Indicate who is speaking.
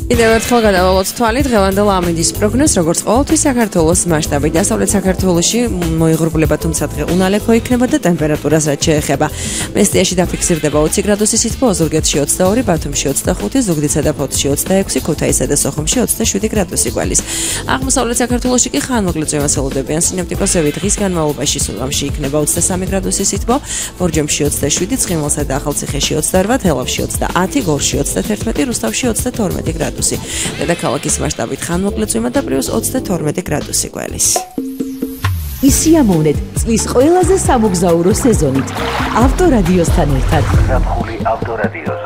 Speaker 1: კიდევ ერთხელ გადავალოთ თვალი დღევანდელ ამინდის პროგნოზს, როგორც ყოველთვის საქართველოს მასშტაბით. დასავლეთ საქართველოში მოიღრმულება, თუმცა დღე უნალექო იქნება და ტემპერატურას რაც შეეხება. მესტიაში დაფიქსირდება 20 გრადუსი სითბო, ოზურგეთში 22, ბათუმში 25, ზუგდიდსა და ფოთში 26, ქუთაისსა და სოხუმში 27 გრადუსი გვალის. აღმოსავლეთ საქართველოში კი ხანმოკლე წვიმას ელოდებიან სინოპტიკოსები. დღის განმავლობაში სულამში იქნება 23 გრადუსი სითბო, ბორჯომში 27, ცხინვალსა და ახალციხეში 28, თელავში 30, გორში 31, რუსთავში 32 გრადუსი. დედაქალაქის მასშტაბით ხანმოკლე წვიმა და პლუს 22 გრადუსი გვალის.
Speaker 2: ისიამოვნეთ წლის ყველაზე სამოგზაურო სეზონით ავტორადიოსთან ერთად.
Speaker 3: ზაფხული ავტორადიოს